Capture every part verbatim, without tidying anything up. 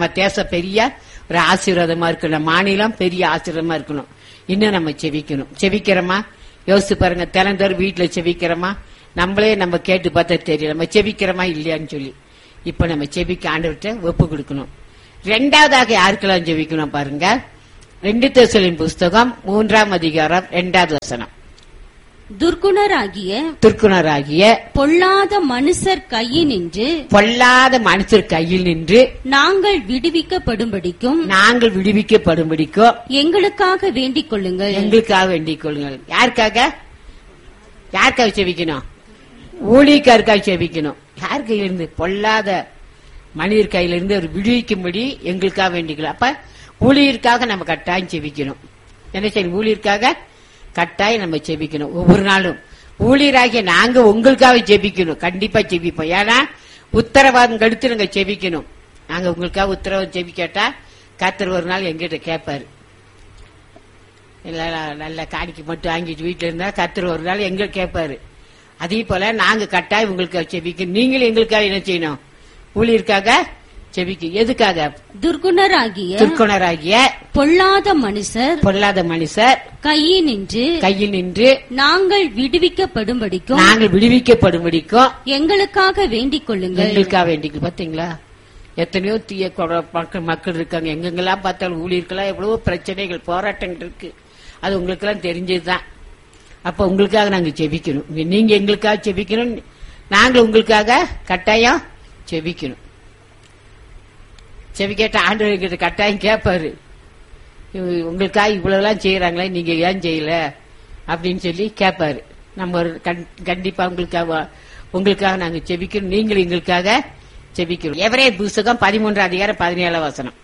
நம்ம தேசம் பெரிய ஒரு ஆசீர்வாதமா இருக்கணும், மாநிலம் பெரிய ஆசீர்வாதமா இருக்கணும். இன்னும் நம்ம செவிக்கணும். செவிக்கிறோமா? யோசிச்சு பாருங்க. தினந்தோறும் வீட்டுல செவிக்கிறோமா? நம்மளே நம்ம கேட்டு பார்த்தா தெரியும் நம்ம செவிக்கிறோமா இல்லையான்னு சொல்லி. இப்ப நம்ம செவிக்க ஆண்டவர்கிட்ட ஒப்பு கொடுக்கணும். ரெண்டாவதாக யாருக்கெல்லாம் செவிக்கணும் பாருங்க. ரெண்டு தெசலோனிக்கேயர் புஸ்தகம் மூன்றாம் அதிகாரம் இரண்டாவது வசனம். துர்க்குணராகிய துர்க்குணராகிய பொல்லாத மனுஷர் கையில் நின்று பொல்லாத மனுஷர் கையில் நின்று நாங்கள் விடுவிக்கப்படும்படிக்கும் நாங்கள் விடுவிக்கப்படும்படிக்கும் எங்களுக்காக வேண்டிக் கொள்ளுங்கள். எங்களுக்காக வேண்டிக் கொள்ளுங்கள். யாருக்காக? யாருக்காக செவிக்கணும்? ஊழியக்காருக்காக செவிக்கணும். யார் கையிலிருந்து? பொல்லாத மனிதர் கையிலிருந்து ஒரு விடுவிக்கும்படி எங்களுக்காக வேண்டிக்கலாம். அப்ப ஊழியருக்காக நம்ம கட்டாயம் செவிக்கணும். என்ன செய்யணும்? ஊழியருக்காக கட்டாயம் நம்ம செபிக்கணும். ஒவ்வொரு நாளும் ஊழியராகிய நாங்க உங்களுக்காக செபிக்கணும். கண்டிப்பா செபிப்போம். ஏன்னா உத்தரவாதம் கடுத்து நாங்க செபிக்கணும். நாங்க உங்களுக்காக உத்தரவாதம் செபிக்கட்டா கர்த்தர் ஒரு நாள் எங்கிட்ட கேட்பாரு. நல்ல காணிக்கு மட்டும் வாங்கிட்டு வீட்டுல இருந்தா கர்த்தர் ஒரு நாள் எங்க கேட்பாரு. அதே போல நாங்க கட்டாயம் உங்களுக்காக செபிக்கணும். நீங்களும் எங்களுக்காக என்ன செய்யணும்? ஊழியருக்காக செபிக்க. எதுக்காக? துர்க்குணராகிய துர்க்குணராகிய பொல்லாத மனுஷர் பொல்லாத மனுஷர் கையில் நின்று கையில் நின்று நாங்கள் விடுவிக்கப்படும்படிக்கும் நாங்கள் விடுவிக்கப்படும்படிக்கும் எங்களுக்காக வேண்டிக் கொள்ளுங்கள். எங்களுக்காக வேண்டிக். பாத்தீங்களா? எத்தனையோ தீய மக்கள் மக்கள் இருக்காங்க. எங்கெங்கெல்லாம் பார்த்தாலும் ஊழியர்களா எவ்வளவோ பிரச்சனைகள் போராட்டங்கள் இருக்கு. அது உங்களுக்கு எல்லாம் தெரிஞ்சதுதான். அப்ப உங்களுக்காக நாங்க செபிக்கணும். நீங்க எங்களுக்காக செபிக்கணும். நாங்கள் உங்களுக்காக கட்டாயம் செபிக்கணும். செவி கேட்ட ஆண்டவர்கிட்ட கட்டாயம் கேட்பாரு. உங்களுக்காக இவ்வளவு எல்லாம் செய்யறாங்களே, நீங்க ஏன் செய்யல அப்படின்னு சொல்லி கேட்பாரு. நம்ம கண்டிப்பா உங்களுக்காக உங்களுக்காக நாங்க செபிக்கணும். நீங்களும் எங்களுக்காக செபிக்கணும். எபிரேயர் புஸ்தகம் பதிமூன்றாம் அதிகாரம் பதினேழாம் வசனம்.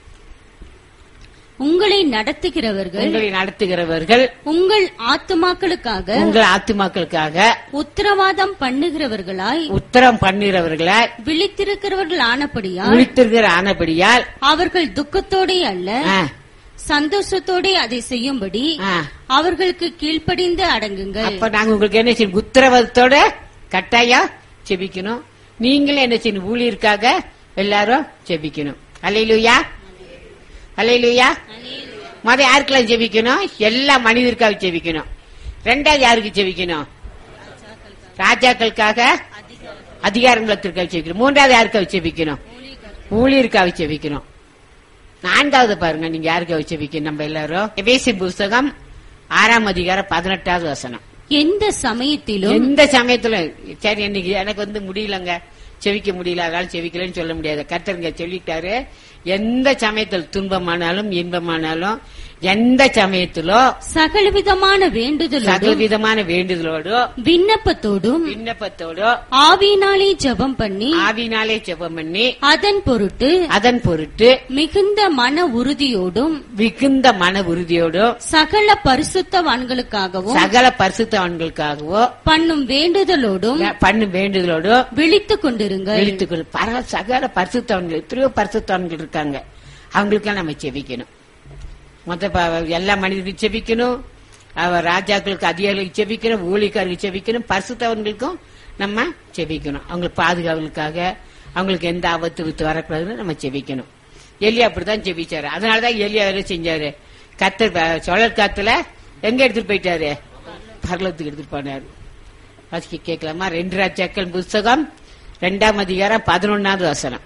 உங்களை நடத்துகிறவர்கள் உங்களை நடத்துகிறவர்கள் உங்கள் ஆத்துமாக்களுக்காக உங்கள் ஆத்துமாக்களுக்காக உத்தரவாதம் பண்ணுகிறவர்களாய் உத்தரம் பண்ணுகிறவர்களாய் விழித்திருக்கிறவர்கள் ஆனபடியால் விழித்திருக்கிற ஆனபடியால் அவர்கள் துக்கத்தோடே அல்ல சந்தோஷத்தோட அதை செய்யும்படி அவர்களுக்கு கீழ்ப்படிந்து அடங்குங்கள். அப்ப நாங்க உங்களுக்கு என்ன செய்யணும்? உத்தரவாதத்தோட கட்டாயம் செபிக்கணும். நீங்களும் என்ன செய்யணும்? ஊழியருக்காக எல்லாரும் செபிக்கணும். அல்லேலூயா, அல்லேலூயா. மத யாருக்கெல்லாம் செபிக்கணும்? எல்லா மனிதருக்காக செபிக்கணும். ரெண்டாவது யாருக்கு செபிக்கணும்? ராஜாக்களுக்காக, அதிகாரங்களுக்காக செபிக்கணும். மூன்றாவது யாருக்காக செபிக்கணும்? ஊழியருக்காக செபிக்கணும். நான்காவது பாருங்க, நீங்க யாருக்காக செபிக்கணும்? நம்ம எல்லாரும் எபேசியர் புஸ்தகம் ஆறாம் அதிகாரம் பதினெட்டாவது வசனம். எந்த சமயத்திலும் எந்த சமயத்திலும் சரி இன்னைக்கு எனக்கு வந்து முடியலங்க, செவிக்க முடியல, அதனால செவிக்கலன்னு சொல்ல முடியாது. கர்த்தருங்க சொல்லிட்டாரு. எந்த சமயத்தில் துன்பமானாலும் இன்பமானாலும் எந்த சமயத்திலோ சகலவிதமான வேண்டுதலோடும் சகலவிதமான வேண்டுதலோடும் விண்ணப்பத்தோடும் விண்ணப்பத்தோடும் ஆவியினாலே ஜெபம் பண்ணி ஆவியினாலே ஜெபம் பண்ணி அதன் பொருட்டு அதன் பொருட்டு மிகுந்த மன உறுதியோடும் மிகுந்த மன உறுதியோடும் சகல பரிசுத்தவான்களுக்காகவும் சகல பரிசுத்தவான்களுக்காகவோ பண்ணும் வேண்டுதலோடும் பண்ணும் வேண்டுதலோடும் விழித்துக் கொண்டிருங்கள். விழித்துக் கொண்டு பர சகல பரிசுத்தவான்கள் எத்தனையோ பரிசுத்தவான்கள் இருக்காங்க. அவங்களுக்கெல்லாம் நம்ம செபிக்கணும். மொத்த எல்லா மனிதர்களுக்கும் செபிக்கணும். அவர் ராஜாக்களுக்கு, அதிகாரிகளுக்கு செபிக்கணும், ஊழியக்காரர்களுக்கு செபிக்கணும், பரிசுத்தவன்களுக்கும் நம்ம செபிக்கணும். அவங்களுக்கு பாதுகாவலுக்காக, அவங்களுக்கு எந்த ஆபத்து வித்து வரக்கூடாதுன்னு நம்ம செபிக்கணும். எலியா அப்படிதான் செபிச்சாரு. அதனாலதான் எலியா வேலை செஞ்சாரு. கத்தர் சுழல் காத்துல எங்க எடுத்துட்டு போயிட்டாரு? பரலத்துக்கு எடுத்துட்டு போனாரு. வாசிக்க கேட்கலாமா? ரெண்டு ராஜாக்கள் புஸ்தகம் ரெண்டாம் அதிகாரம் பதினொன்னாவது வசனம்.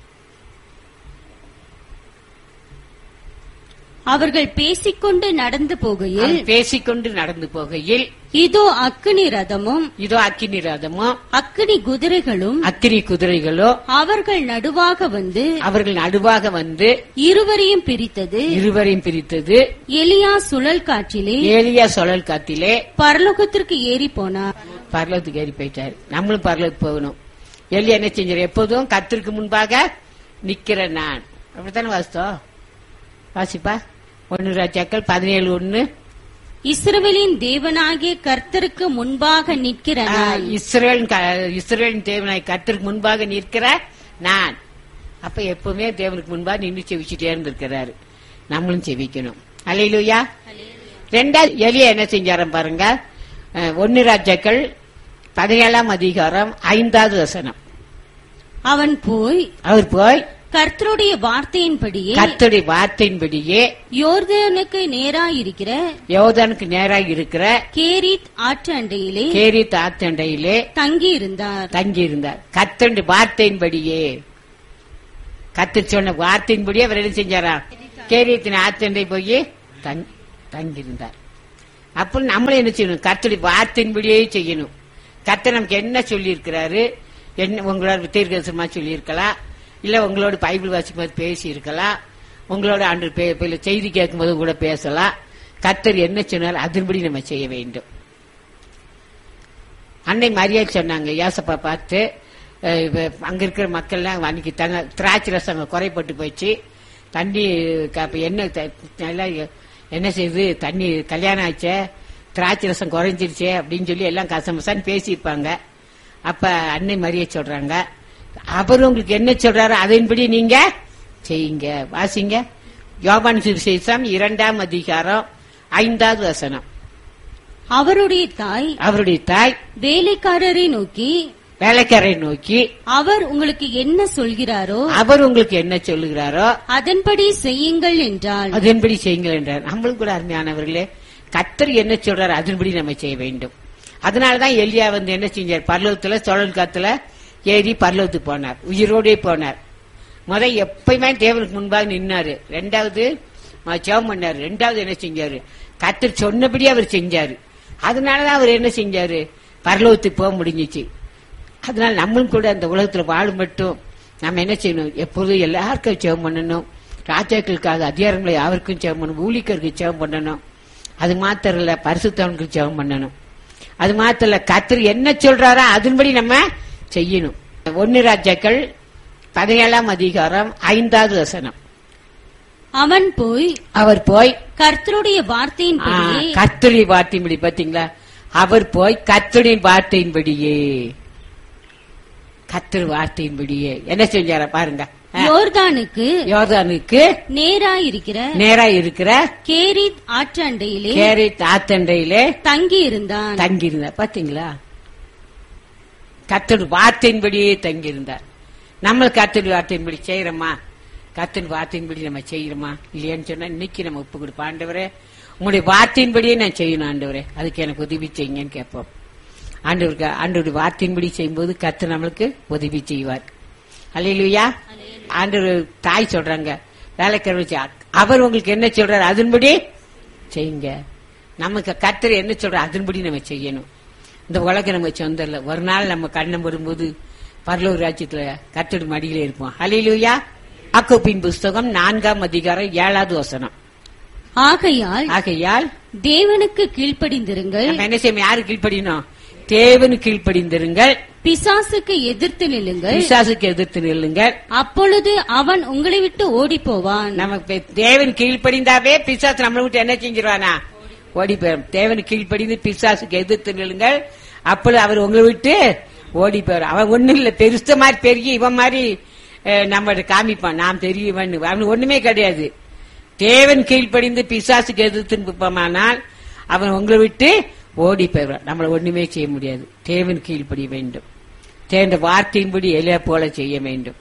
அவர்கள் பேசிக்கொண்டு நடந்து போகையில் பேசிக்கொண்டு நடந்து போகையில் இதோ அக்கினி ரதமும் இதோ அக்கினி ரதமும் அக்கினி குதிரைகளும் அக்கினி குதிரைகளோ அவர்கள் நடுவாக வந்து அவர்கள் நடுவாக வந்து இருவரையும் பிரித்தது இருவரையும் பிரித்தது எலியா சுழல் காற்றிலே ஏலியா சுழல் காத்திலே பரலோகத்திற்கு ஏறி போனார். பரலோகத்துக்கு ஏறி போயிட்டாரு. நம்மளும் பரலோகத்துக்கு போகணும். எலியா என்ன செஞ்சாரு? எப்போதும் கர்த்தருக்கு முன்பாக நிக்கிற நான். அப்படித்தானே வாசித்தோம்? வாசிப்பா ஒன்னு ராஜாக்கள் பதினேழு ஒன்னு. இஸ்ரவேலின் தேவனாகிய கர்த்தருக்கு முன்பாக நிற்கிற நான். இஸ்ரவேலின் தேவனாகிய கர்த்தருக்கு முன்பாக நிற்கிற நான். அப்ப எப்பவுமே தேவனுக்கு முன்பாக நின்று செவிச்சுட்டே இருந்திருக்கிறாரு. நம்மளும் செவிக்கணும். அல்லேலூயா. ரெண்டாவது எலியா என்ன செஞ்சாரம் பாருங்க. ஒன்னு ராஜாக்கள் பதினேழாம் அதிகாரம் ஐந்தாவது வசனம். அவன் போய் அவர் போய் கர்த்தருடைய வார்த்தையின்படியே கர்த்தருடைய வார்த்தையின்படியே யோர்தானுக்கு நேராயிருக்கிற யோர்தானுக்கு நேராக இருக்கிற கேரித் ஆற்று அண்டையிலே கேரித் ஆத்தண்டையிலே தங்கி இருந்தார் தங்கி இருந்தார். கர்த்தருடைய வார்த்தையின்படியே, கர்த்தர் சொன்ன வார்த்தையின்படியே அவர் என்ன செஞ்சாரா? கேரியத்தின் ஆத்தண்டை போய் தங்கியிருந்தார். அப்ப நம்மளும் என்ன செய்யணும்? கர்த்தருடைய வார்த்தையின்படியே செய்யணும். கர்த்தர் நமக்கு என்ன சொல்லி இருக்கிறாரு, என்ன உங்களோட தீர்க்கதரிசனமா சொல்லி இருக்கலாம், இல்ல உங்களோட பைபிள் வாசிக்கும் போது பேசி இருக்கலாம், உங்களோட ஆண்டு செய்தி கேட்கும் போது கூட பேசலாம். கர்த்தர் என்ன சொன்னாலும் அதன்படி நம்ம செய்ய வேண்டும். அன்னை மரியாதை சொன்னாங்க, ஏசப்பா பார்த்து அங்க இருக்கிற மக்கள் எல்லாம் அன்னைக்கு தங்க திராட்சை ரசம் குறைப்பட்டு போச்சு, தண்ணி என்ன நல்லா என்ன செய்யுது, தண்ணி கல்யாணம் ஆச்சே, திராட்சை ரசம் குறைஞ்சிருச்சே அப்படின்னு சொல்லி எல்லாம் கசமசான்னு பேசியிருப்பாங்க. அப்ப அன்னை மரியாதை சொல்றாங்க, அவர் உங்களுக்கு என்ன சொல்றாரோ அதன்படி நீங்க செய்யுங்க. வாசிங்க யோவான் சுவிசேஷம் இரண்டாம் அதிகாரம் ஐந்தாவது வசனம். அவருடைய தாய் அவருடைய தாய் வேலைக்காரரை நோக்கி வேலைக்காரரை நோக்கி அவர் உங்களுக்கு என்ன சொல்கிறாரோ அவர் உங்களுக்கு என்ன சொல்லுகிறாரோ அதன்படி செய்யுங்கள் என்றால் அதன்படி செய்யுங்கள் என்றார். நம்மளுக்கு கூட அருமையானவர்களே, கர்த்தர் என்ன சொல்றாரு அதன்படி நம்ம செய்ய வேண்டும். அதனாலதான் எலியா வந்து என்ன செஞ்சார்? பர்லோகத்துல சுழல் காத்துல ஏறி பர்லோகத்துக்கு போனார், உயிரோடே போனார். முத எப்பயுமே தேவனுக்கு முன்பாக நின்னாரு. ரெண்டாவது ஜெபம் பண்ணாரு. ரெண்டாவது என்ன செஞ்சாரு? கர்த்தர் சொன்னபடி அவர் செஞ்சாரு. அதனாலதான் அவர் என்ன செஞ்சாரு? பரலோகத்துக்கு போக முடிஞ்சிச்சு. அதனால நம்மளும் கூட அந்த உலகத்துல வாழும் மட்டும் நம்ம என்ன செய்யணும்? எப்போதும் எல்லாருக்கும் ஜெபம் பண்ணணும். ராஜாக்களுக்காக அதிகாரங்களை யாருக்கும் ஜெபம் பண்ணணும், ஊழியருக்கு ஜெபம் பண்ணணும். அது மாத்திரம் இல்ல, பரிசுத்தவனுக்கு ஜெபம் பண்ணணும். அது மாத்திரம் இல்ல, கர்த்தர் என்ன சொல்றாரோ அதன்படி நம்ம செய்யணும். ஒன்னு ராஜாக்கள் பதினேழாம் அதிகாரம் ஐந்தாவது வசனம். அவன் போய் அவர் போய் கர்த்தருடைய வார்த்தையின்படியே கர்த்தருடைய வார்த்தையின்படி, பாத்தீங்களா? அவர் போய் கர்த்தருடைய வார்த்தையின்படியே கர்த்தர் வார்த்தையின்படியே என்ன செஞ்சார பாருங்க. யோர்தானுக்கு யோர்தானுக்கு நேரா இருக்கிற நேரா இருக்கிற கேரித் ஆற்றண்டையிலே கேரித் ஆத்தண்டையிலே தங்கி இருந்தான் தங்கி இருந்தார். பாத்தீங்களா? கர்த்தர் வார்த்தையின்படியே தங்கி இருந்தார். நம்ம கர்த்தர் வார்த்தையின்படி செய்யறோமா? கர்த்தர் வார்த்தையின்படி நம்ம செய்யறோமா இல்லையான்னு சொன்னா இன்னைக்கு நம்ம ஒப்பு கொடுப்போம். ஆண்டவரே, உங்களுடைய வார்த்தையின்படியே நான் செய்யணும் ஆண்டவரே, அதுக்கு எனக்கு உதவி செய்யுங்கன்னு கேட்போம். ஆண்டவருக்கு ஆண்டவருடைய வார்த்தையின்படி செய்யும்போது கர்த்தர் நம்மளுக்கு உதவி செய்வார். அல்லேலூயா. ஆண்டவர் தாய் சொல்றாங்க, வேலைக்காரர் அவர் உங்களுக்கு என்ன சொல்றாரு அதன்படி செய்யுங்க. நமக்கு கர்த்தர் என்ன சொல்ற அதன்படி நம்ம செய்யணும். இந்த உலகம் நம்ம சொந்தம் இல்ல. ஒரு நாள் நம்ம கண்ணம் வரும்போது பரலோக ராஜ்யத்துல கர்த்தர் மடியில இருப்போம். அல்லேலூயா. யாக்கோபின் புஸ்தகம் நான்காம் அதிகாரம் ஏழாவது வசனம். ஆகையால் ஆகையால் தேவனுக்கு கீழ்ப்படிந்திருங்கள். நம்ம என்ன செய்யணும்? யாரு கீழ்ப்படினோம்? தேவனுக்கு கீழ்ப்படிந்திருங்கள். பிசாசுக்கு எதிர்த்து நில்லுங்கள். பிசாசுக்கு எதிர்த்து நில்லுங்கள். அப்பொழுது அவன் உங்களை விட்டு ஓடி போவான். நமக்கு தேவன் கீழ்ப்படிந்தாவே பிசாசு நம்மளை விட்டு என்ன செஞ்சிருவானா? ஓடி போயிடும். தேவனுக்கு கீழ்ப்படிந்து பிசாசுக்கு எதிர்த்து நில்லுங்கள், அப்பொழுது அவர் உங்களை விட்டு ஓடி போயிடும். அவன் ஒண்ணும் இல்ல, பெருச மாதிரி பெருகி இவன் மாதிரி நம்ம காமிப்பான், நாம் பெரியவன். அவன் ஒண்ணுமே கிடையாது. தேவன் கீழ்ப்படிந்து பிசாசுக்கு எதிர்த்து நிற்பமானால் அவன் உங்களை விட்டு ஓடி போயிடுவான். நம்மள ஒண்ணுமே செய்ய முடியாது. தேவன் கீழ்ப்படிய வேண்டும். தேவனுடைய வார்த்தையின்படி எலியா போல செய்ய வேண்டும்.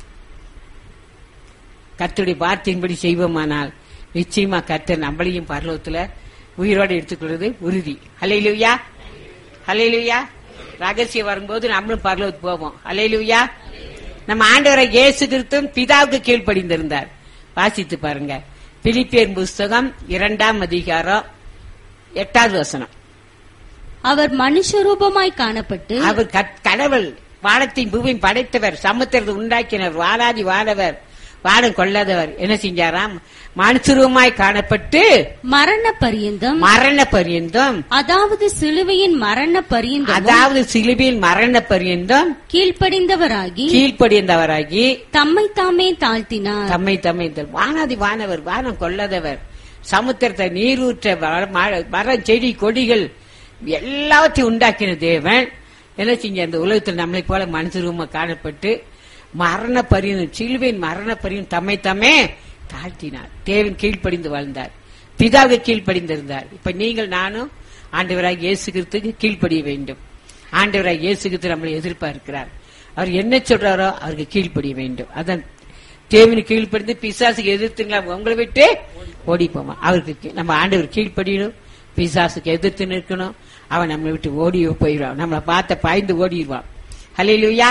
கர்த்தருடைய வார்த்தையின்படி செய்வோமானால் நிச்சயமா கர்த்தர் நம்மளையும் பரலோகத்துல உயிரோடு எடுத்துக்கொள்வது உறுதி. ஹல்லேலூயா, ஹல்லேலூயா. ரகசியம் வரும்போது நம்மளும் பரலோகத்துக்கு போவோம். ஹல்லேலூயா. நம்ம ஆண்டவரை இயேசு கிறிஸ்துவும் பிதாவுக்கு கீழ்ப்படிந்திருந்தார். வாசித்து பாருங்க. பிலிப்பியர் புஸ்தகம் இரண்டாம் அதிகாரம் எட்டாவது வசனம். அவர் மனுஷரூபமாய் காணப்பட்டு அவர் கடவுள், வானத்தின் பூமியும் படைத்தவர், சமுத்திரத்தை உண்டாக்கினவர், வானாதி வானவர், வானம் கொள்ளாதவர். என்ன செஞ்சாராம்? மனுஷரூபமாய் காணப்பட்டு மரண பரியந்தம் மரண பரியந்தம் அதாவது சிலுவையின் மரண பரியந்தம் அதாவது சிலுவையின் மரண பரியந்தம் கீழ்ப்படிந்தவராகி கீழ்ப்படிந்தவராகி தம்மை தாமே தாழ்த்தினார். தம்மை தம்மை வானாதி வானவர், வானம் கொள்ளாதவர், சமுத்திரத்தை நீரூற்ற மரம் செடி கொடிகள் எல்லாவற்றையும் உண்டாக்கின தேவன் என்ன செஞ்ச அந்த உலகத்தில் நம்மளை போல மனுஷரூபமா காணப்பட்டு மரண பரியும் சிலுவையின் மரண பரியும் தம்மை தம்மே தாழ்த்தினார். தேவன் கீழ்ப்படிந்து வாழ்ந்தார், பிதாவுக்கு கீழ்ப்படிந்திருந்தார். இப்ப நீங்கள் நானும் ஆண்டவராக இயேசு கிறிஸ்துவுக்கு கீழ்ப்படிய வேண்டும். ஆண்டவராக இயேசு கிறிஸ்து நம்மளை எதிர்பார்க்கிறார். அவர் என்ன சொல்றாரோ அவருக்கு கீழ்ப்படிய வேண்டும். அதான் தேவனுக்கு கீழ்ப்படிந்து பிசாசுக்கு எதிர்த்துங்களா உங்களை விட்டு ஓடி போமா. அவருக்கு நம்ம ஆண்டவர் கீழ்ப்படியணும், பிசாசுக்கு எதிர்த்து நிற்கணும். அவன் நம்மளை விட்டு ஓடி போயிடுவான், நம்மளை பார்த்த பாய்ந்து ஓடிடுவான். ஹல்லேலூயா.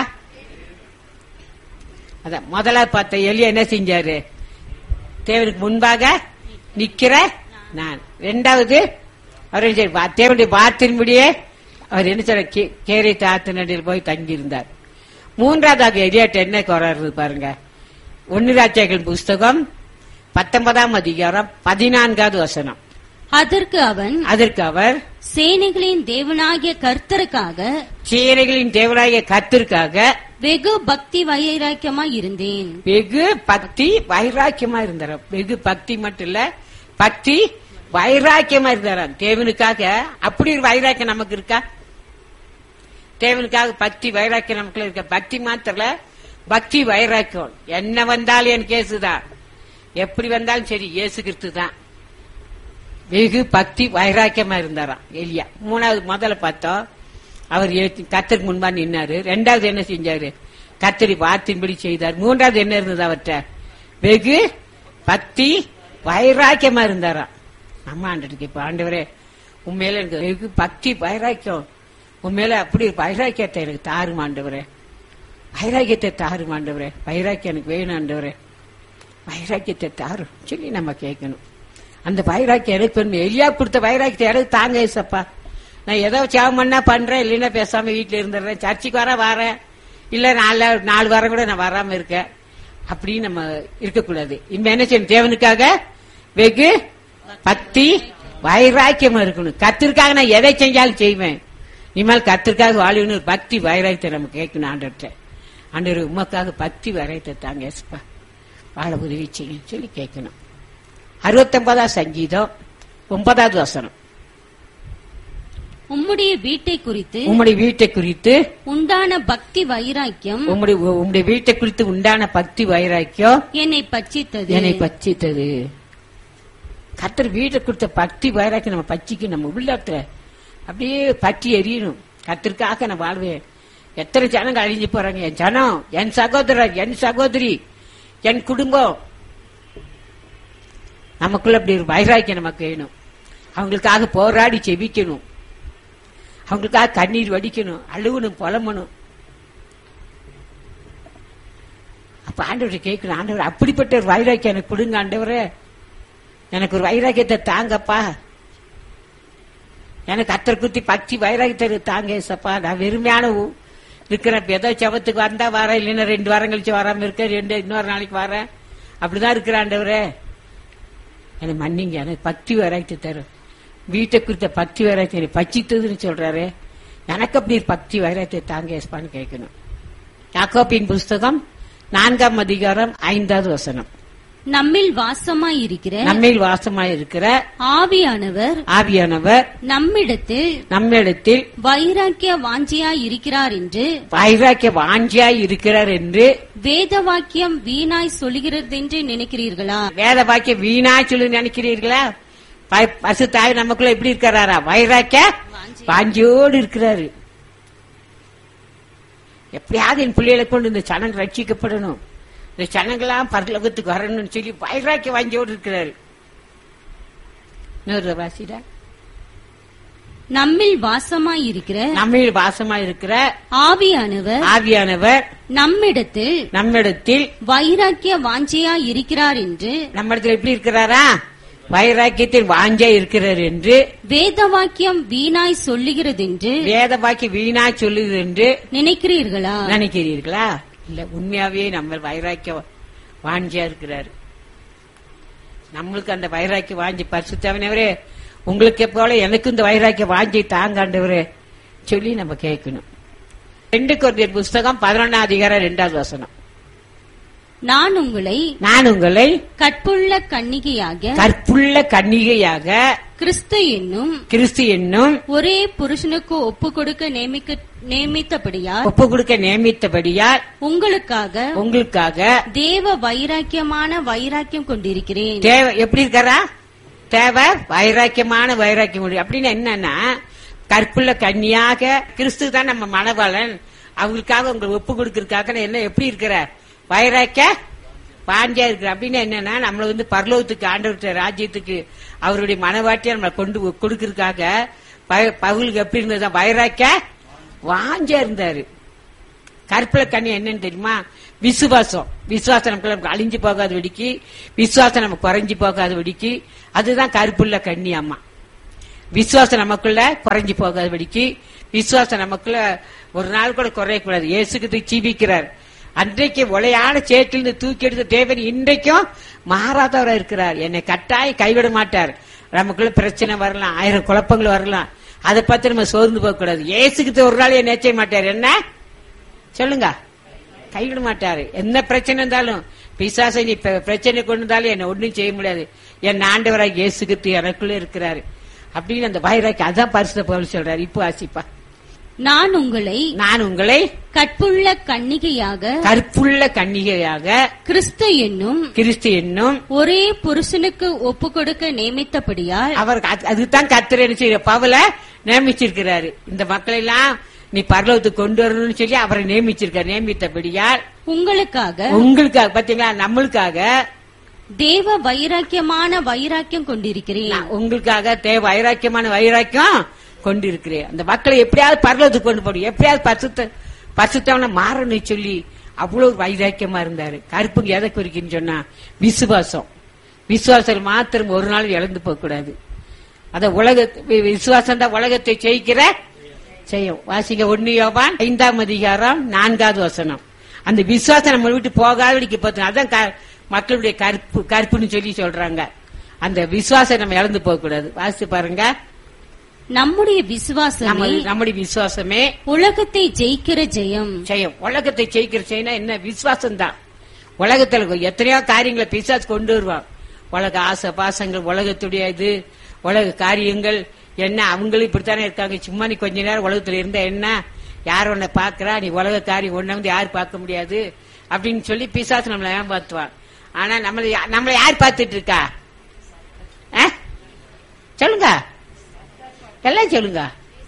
அதான் முதலாவது பார்த்த எலியா என்ன செஞ்சாரு? தேவனுக்கு முன்பாக நிக்கிற நான். இரண்டாவது அவர் தேவனுடைய வார்த்தையின்படியே அவர் என்ன சொல்ற கேரை தாத்து நடில் போய் தங்கி இருந்தார். மூன்றாவதாக எலியாட்ட என்ன குறாரு பாருங்க. ஒன்னு ராஜாக்கள் புஸ்தகம் பத்தொன்பதாம் அதிகாரம் பதினான்காவது வசனம். அதற்கு அவன் அதற்கு அவர் சேனைகளின் தேவனாகிய கர்த்தருக்காக சேனைகளின் தேவனாகிய கர்த்தருக்காக வெகு பக்தி வைராக்கியமாய் இருந்தேன். வெகு பக்தி வைராக்கியமா இருந்தார். வெகு பக்தி மட்டும் இல்ல, பக்தி வைராக்கியமா இருந்தாராம் தேவனுக்காக. அப்படி ஒரு வைராக்கியம் நமக்கு இருக்கா? தேவனுக்காக பக்தி வைராக்கியம் நமக்குள்ள இருக்க. பக்தி மாத்திரல, பக்தி வைராக்கியம். என்ன வந்தாலும் என் கேசுதான், எப்படி வந்தாலும் சரி இயேசு கிறிஸ்து தான். வெகு பக்தி வைராக்கியமா இருந்தாராம் எலியா. மூணாவது முதல்ல பார்த்தோம், அவர் கர்த்தருக்கு முன்பா நின்னாரு. ரெண்டாவது என்ன செஞ்சாரு? கர்த்தரி வார்த்தையின்படி செய்தார். மூன்றாவது என்ன இருந்தது அவர்கிட்ட? வெகு பக்தி வைராக்கியமா இருந்தாராம். அம்மா ஆண்டுக்கு இப்ப ஆண்டவரே உண்மையில எனக்கு வெகு பக்தி வைராக்கியம், உண்மையில அப்படி வைராக்கியத்தை எனக்கு தாரும் ஆண்டவரே, வைராக்கியத்தை தாரும் ஆண்டவரே, வைராக்கியம் எனக்கு வேணும் ஆண்டவரே, வைராக்கியத்தை தாரும் சொல்லி நம்ம கேட்கணும். அந்த வைராக்கியம் எனக்கு எலியா கொடுத்த வைராக்கியத்தை எனக்கு தாங்க ஏசப்பா. நான் ஏதோ சேவம் பண்ணா பண்றேன், இல்லைன்னா பேசாம வீட்டுல இருந்துடுறேன், சர்ச்சுக்கு வர வரேன், இல்ல நாலு நாலு வாரம் கூட நான் வராம இருக்கேன், அப்படின்னு நம்ம இருக்கக்கூடாது. இனிமே என்ன செய்யணும்? தேவனுக்காக வெகு பக்தி வைராக்கியமா இருக்கணும். கர்த்தருக்காக நான் எதை செஞ்சாலும் செய்வேன். இனிமேல் கர்த்தருக்காக வாழ்வணும். பக்தி வைராக்கியத்தை நம்ம கேட்கணும் ஆண்டவர்கிட்ட. ஆண்டவர் உமக்காக பக்தி வைராக்கியத்தை தாங்க ஏசப்பா, வாழ உதவி செய்யும் சொல்லி கேட்கணும். அறுபத்தி ஒன்பதாம் சங்கீதம் ஒன்பதாவது வசனம். உம்முடைய வீட்டை குறித்து உம்முடைய வீட்டை குறித்து உண்டான பக்தி வைராக்கியம் உம்முடைய உம்முடைய வீட்டை குறித்து உண்டான பக்தி வைராக்கியம் என்னை பட்சித்தது என்னை பட்சித்தது. கர்த்தர் வீட்டை கொடுத்த பக்தி வைராக்கியம் நம்ம பச்சிக்கு நம்ம உள்ளத்துல அப்படியே பற்றி எரியணும். கர்த்தருக்காக நான் வாழ்வேன். எத்தனை ஜனங்கள் அழிஞ்சு போறாங்க. என் ஜனம், என் சகோதரர், என் சகோதரி, என் குடும்பம், நமக்குள்ள அப்படி ஒரு வைராக்கியம் நமக்கு வேணும். அவங்களுக்காக போராடி செபிக்கணும், அவங்களுக்காக கண்ணீர் வடிக்கணும், அழுவணும், புலம்பணும். அப்ப ஆண்டவரை கேட்கணும், ஆண்டவர் அப்படிப்பட்ட ஒரு வைராக்கியம் எனக்கு கொடுங்க ஆண்டவரே, எனக்கு ஒரு வைராக்கியத்தை தாங்கப்பா, எனக்கு அத்தரை குத்தி பக்தி வைராக்கியத்தை தாங்க ஏசப்பா. நான் வெறுமையான இருக்கிறேன், ஏதோ செவத்துக்கு வந்தா வரேன், இல்லைன்னா ரெண்டு வாரம் கழிச்சு வராம இருக்க, ரெண்டு இன்னொரு நாளைக்கு வரேன், அப்படிதான் இருக்கிற ஆண்டவரே, எனக்கு மன்னிங்க, எனக்கு பக்தி வைராக்கியத்தை தரும். வீட்டை குறித்த பக்தி வைராக்கியம் பச்சித்ததுன்னு சொல்றாரு, எனக்கு அப்படி பக்தி வைராக்கியத்தை தாங்க ஏசப்பான்னு கேட்கணும். யாக்கோபின் புஸ்தகம் நான்காம் அதிகாரம் ஐந்தாவது வசனம். நம்மில் வாசமாய் இருக்கிற நம்மில் வாசமாய் இருக்கிற ஆவியானவர் ஆவியானவர் நம்மிடத்தில் நம்மிடத்தில் வைராக்கிய வாஞ்சியாய் இருக்கிறார் என்று வைராக்கிய வாஞ்சியாய் இருக்கிறார் என்று வேத வாக்கியம் வீணாய் சொல்லுகிறது என்று நினைக்கிறீர்களா? வேத வாக்கியம் வீணாய் சொல்லி நினைக்கிறீர்களா? பரிசுத்தாவி நமக்குள்ள எப்படி இருக்கிறாரா? வைராக்கிய வாஞ்சியோடு இருக்கிறாரு. எப்படியாவது என் பிள்ளைகளை கொண்டு இந்த சனங்கள் ரட்சிக்கப்படணும், இந்த சனங்களாம் பரலோகத்துக்கு வரணும்னு சொல்லி வைராக்கிய வாஞ்சியோடு இருக்கிறாரு. நம்மில் வாசமாய் இருக்கிற நம்மில் வாசமாய் இருக்கிற ஆவியானவர் ஆவியானவர் நம்மிடத்தில் நம்மிடத்தில் வைராக்கிய வாஞ்சியாய் இருக்கிறார் என்று நம்மிடத்தில் எப்படி இருக்கிறாரா? வைராக்கியத்தில் வாஞ்சா இருக்கிறார் என்று வேத வாக்கியம் வீணாய் சொல்லுகிறது என்று வேத வாக்கியம் வீணாய் சொல்லுகிறது என்று நினைக்கிறீர்களா? நினைக்கிறீர்களா? இல்ல, உண்மையாவே நம்ம வைராக்கிய வாஞ்சியா இருக்கிறாரு. நம்மளுக்கு அந்த வைராக்கிய வாஞ்சி பரிசுத்தவனவரே, உங்களுக்கு போல எனக்கு இந்த வைராக்கிய வாஞ்சி தாங்காண்டவரே சொல்லி நம்ம கேட்கணும். ரெண்டு கொரிந்தியர் புஸ்தகம் பதினொன்னாம் அதிகாரம் இரண்டாவது வசனம். நான் உங்களை நான் உங்களை கற்புள்ள கன்னிகையாக கற்புள்ள கன்னிகையாக கிறிஸ்து என்னும் கிறிஸ்து என்னும் ஒரே புருஷனுக்கு ஒப்பு கொடுக்க நியமிக்க நியமித்தபடியால் ஒப்பு கொடுக்க நியமித்தபடியால் உங்களுக்காக உங்களுக்காக தேவ வைராக்கியமான வைராக்கியம் கொண்டிருக்கிறேன். தேவ எப்படி இருக்கிறா? தேவ வைராக்கியமான வைராக்கியம் அப்படின்னு என்னன்னா, கற்புள்ள கன்னியாக கிறிஸ்து தான் நம்ம மணவாளன், அவங்களுக்காக உங்களை ஒப்பு கொடுக்கறதுக்காக என்ன எப்படி இருக்கிற? வைராக்கிய வாஞ்சியா இருக்கிற அப்படின்னா என்னன்னா நம்மள வந்து பரலோகத்துக்கு ஆண்டவர்கிட்ட ராஜ்யத்துக்கு அவருடைய மனவாட்டியா நம்மளை கொண்டு கொடுக்கறதுக்காக பவுலுக்கு எப்படி இருந்ததா வைராக்க வாஞ்சியா இருந்தாரு. கற்பல கண்ணி என்னன்னு தெரியுமா? விசுவாசம். விசுவாசம் நமக்கு அழிஞ்சு போகாத வெடிக்கு, விசுவாசம் நமக்கு குறைஞ்சு போகாத வெடிக்கு, அதுதான் கருப்புள்ள கண்ணி அம்மா. விசுவாசம் நமக்குள்ள குறைஞ்சு போகாத வெடிக்கு, விசுவாசம் நமக்குள்ள ஒரு நாள் கூட குறையக்கூடாது. இயேசுக்கு ஜீவிக்கிறார். அன்றைக்கு உளையான சேற்றிலிருந்து தூக்கி எடுத்த தேவன் இன்றைக்கும் மாறாதவரா இருக்கிறார். என்னை கட்டாயம் கைவிட மாட்டார். நமக்குள்ள பிரச்சனை வரலாம், ஆயிரம் குழப்பங்கள் வரலாம், அதை பார்த்து நம்ம சோர்ந்து போக கூடாது. இயேசுக்கு ஒரு நாள் என்ன நிச்சய மாட்டார். என்ன சொல்லுங்க? கைவிட மாட்டாரு. என்ன பிரச்சனை இருந்தாலும், பிசாசை நீ பிரச்சனை கொண்டு இருந்தாலும் என்ன ஒண்ணும் செய்ய முடியாது. என் ஆண்டவராக இயேசுக்கு எனக்குள்ள இருக்கிறாரு அப்படின்னு அந்த வைராக்கி. அதான் பரிசுத்த பவுல் சொல்றாரு. இப்போ ஆசிப்பா, நான் உங்களை நான் உங்களை கற்புள்ள கன்னிகையாக கற்புள்ள கன்னிகையாக கிறிஸ்து என்னும் கிறிஸ்து என்னும் ஒரே புருஷனுக்கு ஒப்பு கொடுக்க நியமித்தபடியால் அவர் அதுதான் கர்த்தர் என்ன செய்ய பவுல நியமிச்சிருக்கிறாரு. இந்த மக்களை எல்லாம் நீ பரலோகத்துக்கு கொண்டு வரணும்னு சொல்லி அவரை நியமிச்சிருக்காரு. நியமித்தபடியால் உங்களுக்காக உங்களுக்காக பாத்தீங்களா, நம்மளுக்காக தேவ வைராக்கியமான வைராக்கியம் கொண்டிருக்கிறேன். உங்களுக்காக தேவ வைராக்கியமான வைராக்கியம் கொண்டிருக்கிறேன். அந்த மக்களை எப்படியாவது பரலோகத்துக்கு கொண்டு போடும், எப்படியாவது பரிசுத்த பரிசுத்தவன மாறணும் சொல்லி அவ்வளவு வைராக்கியமா இருந்தாரு. கருப்புக்கு எதை குறிக்குன்னு சொன்னா விசுவாசம். விசுவாசம் மாத்திரம் ஒரு நாள் இழந்து போக கூடாது. அத உலக விசுவாசம் தான் உலகத்தை ஜெயிக்கிற செய்யும். வாசிங்க ஒன்னு யோவான் ஐந்தாம் அதிகாரம் நான்காவது வசனம். அந்த விசுவாசம் நம்ம விட்டு போகாதடிக்கு பார்த்தோம். அதான் மக்களுடைய கருப்பு கருப்புன்னு சொல்லி சொல்றாங்க. அந்த விசுவாசம் நம்ம இழந்து போக கூடாது. வாசித்து பாருங்க. நம்முடைய விசுவாசம் நம்முடைய விசுவாசமே உலகத்தை ஜெயிக்கிற ஜெயம். ஜெயம். உலகத்தை ஜெயிக்கிற ஜெயம் என்ன? விசுவாசம் தான். உலகத்துல எத்தனையோ காரியங்களை பிசாசு கொண்டு வருவான். உலக ஆசை பாசங்கள், உலகத்துடைய இது உலக காரியங்கள் என்ன, அவங்களும் இப்படித்தானே இருக்காங்க. சும்மா நீ கொஞ்ச நேரம் உலகத்துல இருந்தா என்ன, யார் உன்னை பாக்குறா, நீ உலக காரியம் ஒன்ன வந்து யாரு பார்க்க முடியாது அப்படின்னு சொல்லி பிசாசு நம்மளை ஏமாத்துவான். ஆனா நம்மள நம்மளை யார் பார்த்துட்டு இருக்கா? சொல்லுங்க, எல்லாம் சொல்லுங்க.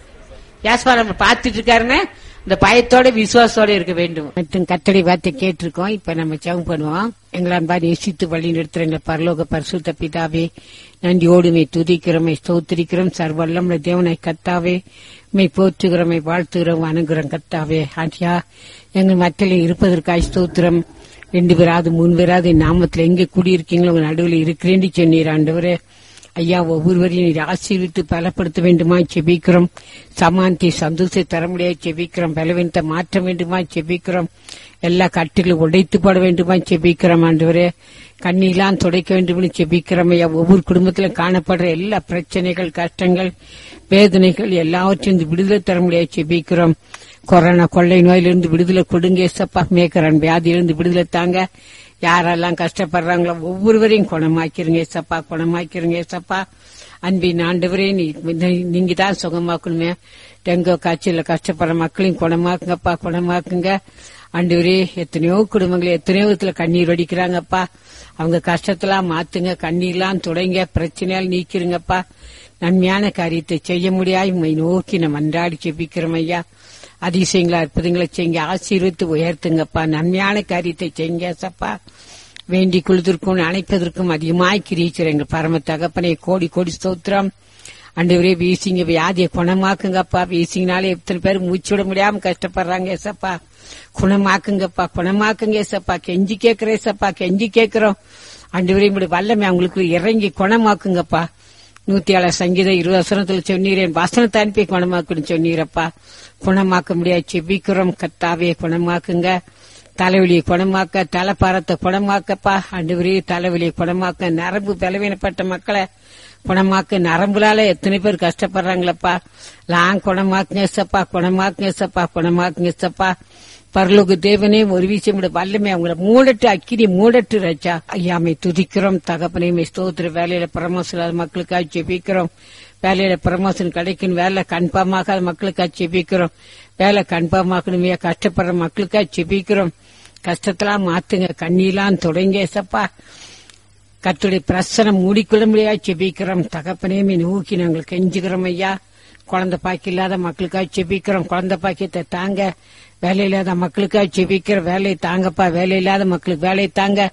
யாஸ்பா நம்ம பார்த்துட்டு இருக்காருன்னு இந்த பயத்தோட விசுவாசத்தோட இருக்க வேண்டும். மற்றும் கத்தடி வார்த்தை கேட்டிருக்கோம். இப்ப நம்ம ஜெபம் பண்ணுவோம். எங்களை அன்பாடி நேசித்து வழி நிறுத்துற எங்களை பரலோக பரிசுத்த பிதாவே, நன்றியோடுமை துதிக்கிறோமை ஸ்தோத்திரிக்கிறோம். சர்வல்லமுள்ள தேவனை கத்தாவே, மை போற்றுகிறோமை வாழ்த்துகிறோம் வணங்குகிறோம் கத்தாவே. ஆண்டியா, எங்கள் மத்தியில் இருப்பதற்காக ஸ்தோத்திரம். ரெண்டு பேராது மூணு பேராது நாமத்துல எங்க கூடியிருக்கீங்களோ உங்க நடுவில் இருக்கிறேன்னு சொன்னீர் ஆண்டவரே. ஐயா, ஒவ்வொருவரையும் நீர் ஆசீர்வித்து பலப்படுத்த வேண்டுமா செபிக்கிறோம். சமாந்தி சந்தோஷத்தை தர முடியாது செபிக்கிறோம். பலவீனத்தை மாற்ற வேண்டுமா செபிக்கிறோம். எல்லா கட்டுகளும் உடைத்து போட வேண்டுமா செபிக்கிறோம் ஆண்டவரே. கண்ணீலாம் துடைக்க வேண்டும் செபிக்கிறோம் ஐயா. ஒவ்வொரு குடும்பத்திலும் காணப்படுற எல்லா பிரச்சனைகள், கஷ்டங்கள், வேதனைகள் எல்லாவற்றையும் விடுதலை தர முடியாது செபிக்கிறோம். கொரோனா கொள்ளை நோயிலிருந்து விடுதலை கொடுங்க சப்பா. மேக்கரன் வியாதியிலிருந்து விடுதலை தாங்க. யாரெல்லாம் கஷ்டப்படுறாங்களோ ஒவ்வொருவரையும் குணமாக்கிறீங்க சப்பா, குணமாக்கிறீங்க சப்பா. அன்பின் ஆண்டவரே, நீங்க தான் சுகமாக்கணுமே. டெங்கு காய்ச்சல கஷ்டப்படுற மக்களையும் குணமாக்குங்கப்பா, குணமாக்குங்க ஆண்டவரே. எத்தனையோ குடும்பங்கள் எத்தனையோ விதத்துல கண்ணீர் வடிக்கிறாங்கப்பா. அவங்க கஷ்டத்தெல்லாம் மாத்துங்க, கண்ணீர்லாம் துடைங்க, பிரச்சனையால் நீக்கிறீங்கப்பா. நன்மையான காரியத்தை செய்ய முடியாது உண்மை நோக்கி நம்ம அன்றாடி செபிக்கிறோம் ஐயா. அதிசயங்களா அற்புதங்களை செய்யுங்க, ஆசீர்வித்து உயர்த்துங்கப்பா. நன்மையான காரியத்தை செய்யுங்க சப்பா. வேண்டி குழுதற்கும் அணைப்பதற்கும் அதிகமாய் கிரீச்சர் எங்கள் பரம தகப்பனை கோடி கோடி ஸ்தோத்திரம். ஆண்டவரே, வீசிங்க வியாதியை குணமாக்குங்கப்பா. வீசிங்கனாலே எத்தனை பேர் மூச்சு விட முடியாம கஷ்டப்படுறாங்க சப்பா. குணமாக்குங்கப்பா, குணமாக்குங்க சப்பா. கெஞ்சி கேட்கிறேன் சப்பா, கெஞ்சி கேட்கிறோம் ஆண்டவரே. இப்படி வல்லமை அவங்களுக்கு இறங்கி குணமாக்குங்கப்பா. நூத்தி ஏழு சங்கீதம் இருபது வசனத்துல சொன்னீரேன், வசனத்தை அனுப்பி குணமாக்குன்னு சொன்னீரப்பா. குணமாக்க முடியாது செபிக்கிறோம் கத்தாவே, குணமாக்குங்க. தலைவலியை குணமாக்க, தலைப்பாரத்தை குணமாக்கப்பா ஆண்டவரே. தலைவலியை குணமாக்க, நரம்பு பலவீனப்பட்ட மக்களை குணமாக்க, நரம்புலால எத்தனை பேர் கஷ்டப்படுறாங்களப்பா. லாங் குணமாக்குங்க சப்பா, குணமாக்குங்க சப்பா, குணமாக்குங்க சப்பா. பரலோக தேவனே, ஒரு விஷயம் வல்லமே அவங்கள மூடட்டு, அக்கினி மூடட்டு ராஜா. ஐயாமை துதிக்கிறோம் தகப்பனையுமே ஸ்தோத்திர. வேலையில பிரமோஷன் இல்லாத மக்களுக்காக ஜெபிக்கிறோம். வேலையில பிரமோஷன் கிடைக்கணும், வேலை கன்ஃபார்மாக மக்களுக்காக ஜெபிக்கிறோம். வேலை கன்ஃபார்மாக்கணுமே, கஷ்டப்படுற மக்களுக்காக ஜெபிக்கிறோம். கஷ்டத்தெல்லாம் மாத்துங்க, கண்ணீலாம் தொடங்க சப்பா. கர்த்தருடைய பிரசனம் மூடிக்கொள்ள முடியாது ஜெபிக்கிறோம் தகப்பனையுமே நோக்கி நாங்கள் கெஞ்சுகிறோம் ஐயா. குழந்தை பாக்கி இல்லாத மக்களுக்காக ஜெபிக்கிறோம். குழந்தை பாக்கியத்தை தாங்க. வேலை இல்லாத மக்களுக்காக ஜெபிக்கிற, வேலையை தாங்கப்பா. வேலை இல்லாத மக்களுக்கு வேலையை தாங்க.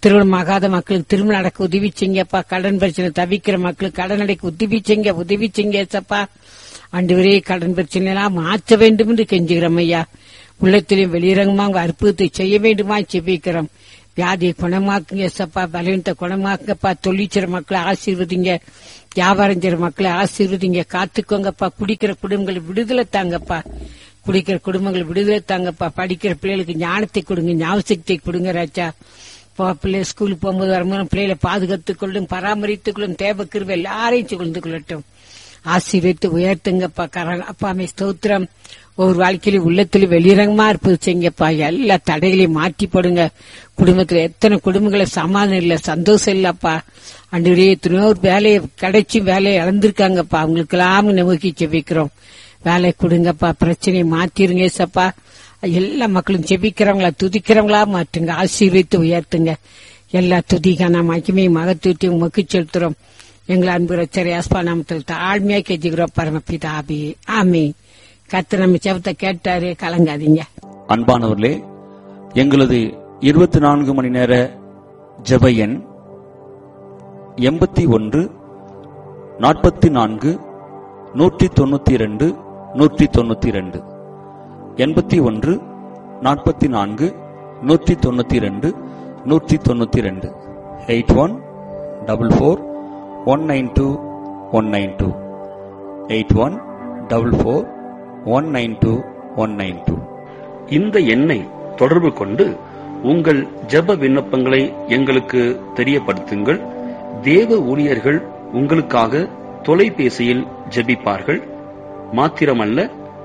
திருமணமாகாத மக்களுக்கு திருமணம் நடக்க உதவி செய்யுங்கப்பா. கடன் பிரச்சனை தவிக்கிற மக்களுக்கு கடன் அடைக்க உதவி செய்யுங்க, உதவி செய்யுங்க ஏசப்பா. ஆண்டவரே, கடன் பிரச்சனை எல்லாம் மாற்ற வேண்டும் என்று கெஞ்சுகிறோம் ஐயா. உள்ளத்திலையும் வெளியிறங்கமாக அற்புதத்தை செய்ய வேண்டுமா செபிக்கிறோம். வியாதியை குணமாக்குங்க ஏசப்பா, பலவீனத்தை குணமாக்குங்கப்பா. தொழிற்சிற மக்களை ஆசீர்வதிங்க, வியாபாரம் செய்யற மக்களை ஆசீர்வதிங்க, காத்துக்கோங்கப்பா. குடிக்கிற குடும்பங்களை விடுதலை தாங்கப்பா, குடிக்கிற குடும்பங்களை விடுதலை தாங்கப்பா. படிக்கிற பிள்ளைகளுக்கு ஞானத்தை கொடுங்க, ஞாபகத்தை கொடுங்க ராஜா. பிள்ளை ஸ்கூலுக்கு போகும்போது வரும்போது பிள்ளைகளை பாதுகாத்துக் கொள்ளும், பராமரித்துக் கொள்ளும். தேவ கிருபை எல்லாரையும் கொண்டு கொள்ளட்டும். ஆசீர்வதித்து உயர்த்துங்கப்பா. அப்பாமே ஸ்தோத்திரம். ஒவ்வொரு வாழ்க்கையிலும் உள்ளத்திலும் வெளிரங்கமா இருப்பது செய்யுங்கப்பா. எல்லா தடைகளையும் மாற்றி போடுங்க. குடும்பத்துல எத்தனை குடும்பங்களை சமாதானம் இல்ல, சந்தோஷம் இல்லப்பா. ஆண்டவரே, எத்தனையோ வேலையை கிடைச்சி வேலையை இழந்திருக்காங்கப்பா. அவங்களுக்கு எல்லாம் நோக்கி செபிக்கிறோம். வேலை கொடுங்கப்பா, பிரச்சனையை மாத்திருங்க ஏசப்பா. எல்லா மக்களும் செபிக்கிறவங்களா துதிக்கிறவங்களா மாற்றுங்க, ஆசீர்வதித்து உயர்த்துங்க. எல்லா துதிக்கான மகிமை மகத்துவத்தையும் உமக்கு செலுத்துறோம். எங்களை அன்பு ரட்சகர் இயேசுவா நாமத்தில் தாழ்மையா கெஞ்சுகிறோம் பரமபிதாவே, ஆமென். கர்த்தர் நம்ம ஜெபத்தை கேட்டாரு, கலங்காதீங்க. அன்பானவர்களே, எங்களது இருபத்தி நான்கு மணி நேர ஜெப எண் எண்பத்தி ஒன்று நாற்பத்தி நான்கு நூற்றி தொண்ணூத்தி இரண்டு நூற்றி தொண்ணூத்தி இரண்டு எண்பத்தி ஒன்று நாற்பத்தி நான்கு நூற்றி தொண்ணூத்தி இரண்டு நூற்றி தொண்ணூத்தி இரண்டு eight one double four one nine two one nine two eight one double four one nine two one nine two. இந்த எண்ணை தொடர்பு கொண்டு உங்கள் ஜெப விண்ணப்பங்களை எங்களுக்கு தெரியப்படுத்துங்கள். தேவ ஊழியர்கள் உங்களுக்காக தொலைபேசியில் ஜெபிப்பார்கள். மாத்திரமல்ல,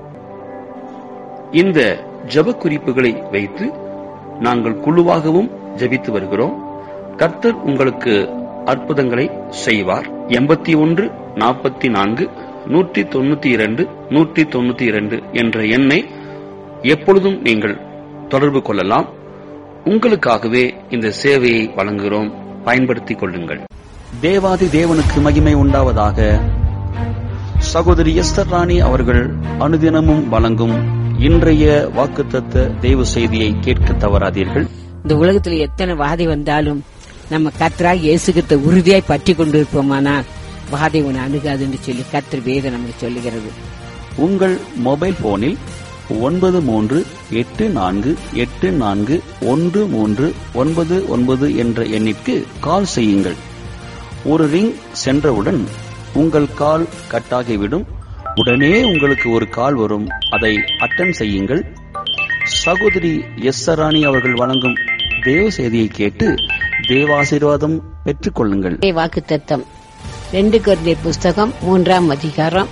இந்த ஜெப குறிப்புகளை வைத்து நாங்கள் குழுவாகவும் ஜெபித்து வருகிறோம். கர்த்தர் உங்களுக்கு அற்புதங்களை செய்வார். எண்பத்தி ஒன்று நாற்பத்தி நான்கு நூற்றி தொண்ணூத்தி இரண்டு நூற்றி தொண்ணூத்தி இரண்டு என்ற எண்ணை எப்பொழுதும் நீங்கள் தொடர்பு கொள்ளலாம். உங்களுக்காகவே இந்த சேவையை வழங்குகிறோம், பயன்படுத்திக் கொள்ளுங்கள். தேவாதி தேவனுக்கு மகிமை உண்டாவதாக. சகோதரி எஸ்தர் ராணி அவர்கள் அனுதினமும் வழங்கும் இன்றைய வாக்குத்தத்த தேவ செய்தியை கேட்க தவறாதீர்கள். இந்த உலகத்தில் எத்தனை வாதை வந்தாலும் நம்ம கர்த்தராக இயேசுகிட்ட உறுதியாய் பற்றி கொண்டிருப்போமானால் வாதை உன்னை அணுகாது என்று சொல்லி கர்த்தர் வேதம் நமக்கு சொல்லுகிறது. உங்கள் மொபைல் போனில் ஒன்பது மூன்று எட்டு நான்கு எட்டு நான்கு ஒன்று மூன்று ஒன்பது ஒன்பது என்ற எண்ணிற்கு கால் செய்யுங்கள். ஒரு ரிங் சென்றவுடன் உங்கள் கால் கட்டாகிவிடும். உடனே உங்களுக்கு ஒரு கால் வரும், அதை அட்டன் செய்யுங்கள். சகோதரி எஸ் ராணி அவர்கள் வழங்கும் தேவ செய்தியை கேட்டு தேவாசீர்வாதம் பெற்றுக் கொள்ளுங்கள். வாக்குத்தத்தம் ரெண்டு கொரிந்தியர் புஸ்தகம் மூன்றாம் அதிகாரம்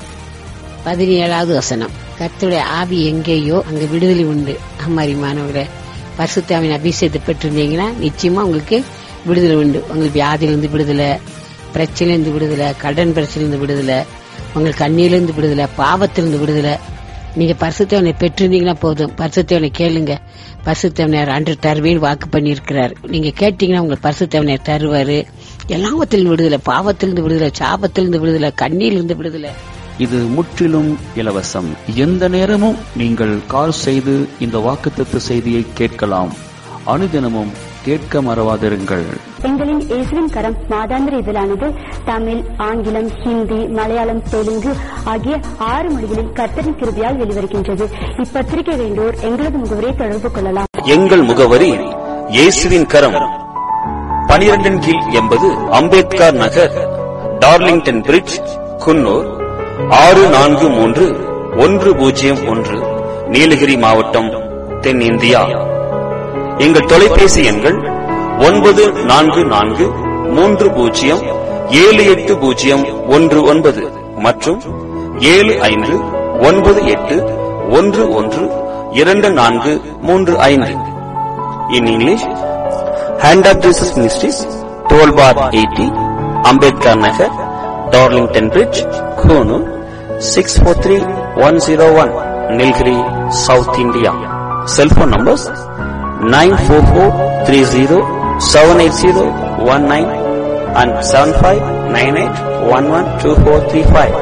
பதினேழாவது வசனம். கர்த்தருடைய ஆவி எங்கேயோ அங்க விடுதலை உண்டு. அம்மாரிமானவர்களே, பரிசுத்தாவின் அபிஷேகத்தை பெற்றிருந்தீங்கன்னா நிச்சயமா உங்களுக்கு விடுதலை உண்டு. உங்களுக்கு வியாதியிலிருந்து விடுதலை, பிரச்சனையிலிருந்து விடுதலை, கடன் பிரச்சனையிலிருந்து விடுதலை, உங்களுக்கு கண்ணியிலிருந்து விடுதலை, பாவத்திலிருந்து விடுதலை. நீங்க பரிசுத்தவனை பெற்றிருந்தீங்கன்னா போதும். பரிசுத்தவனை கேளுங்க. பரிசுத்தவனையார் அன்று தருவேன் வாக்கு பண்ணியிருக்கிறார். நீங்க கேட்டீங்கன்னா உங்களுக்கு பரிசுத்தவனையார் தருவாரு. எல்லாவத்திலிருந்து விடுதலை, பாவத்திலிருந்து விடுதலை, சாபத்திலிருந்து விடுதலை, கண்ணியிலிருந்து விடுதலை. இது முற்றிலும் இலவசம். எந்த நேரமும் நீங்கள் கால் செய்து இந்த வாக்குத்தத்த செய்தியை கேட்கலாம். அனுதினமும் கேட்க மறவாதிருங்கள். எங்களின் இயேசுவின் கரம் மாதாந்திர இதழானது தமிழ், ஆங்கிலம், ஹிந்தி, மலையாளம், தெலுங்கு ஆகிய ஆறு மொழிகளில் கர்த்தரின் கிருபையால் வெளிவருகின்றது. இப்பத்திரிகை வேண்டோர் எங்களது முகவரியை தொடர்பு கொள்ளலாம். எங்கள் முகவரி இயேசுவின் கரம், பனிரெண்டின் கீழ் எண்பது அம்பேத்கர் நகர், டார்லிங்டன் பிரிட்ஜ், குன்னூர் ஆறு நான்கு மூன்று ஒன்று பூஜ்ஜியம் ஒன்று, நீலகிரி மாவட்டம், தென்னிந்தியா. எங்கள் தொலைபேசி எண்கள் ஒன்பது நான்கு நான்கு மூன்று பூஜ்ஜியம் ஏழு எட்டு பூஜ்ஜியம் ஒன்று ஒன்பது மற்றும் ஏழு ஐந்து ஒன்பது எட்டு ஒன்று ஒன்று இரண்டு நான்கு மூன்று ஐந்து. In English, Hand of Jesus Ministries, twelve bar eighty, Ambedkar Nagar, Darlington Bridge, Kunu, six four three one zero one, Nilgiri, South India. Cell phone numbers nine four four three zero seven eight zero one nine and seven five nine eight one one two four three five.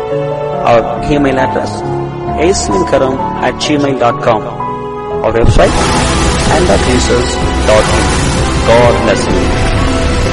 Our email address aislinkaram at gmail dot com. Our website hand of jesus dot in. God bless you.